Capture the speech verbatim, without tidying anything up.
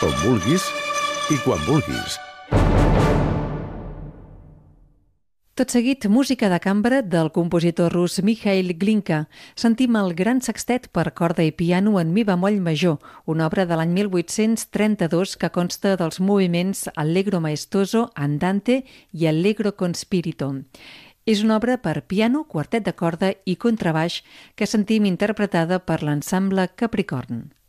on vulguis i quan vulguis. Tot seguit, música de cambra del compositor rus Mikhail Glinka. Sentim el Gran Sextet per corda i piano en mi bemoll major, una obra de l'any mil vuit-cents trenta-dos que consta dels moviments Allegro maestoso, Andante i Allegro con spirito. És una obra per piano, quartet de corda i contrabaix que sentim interpretada per l'ensemble Capricorn.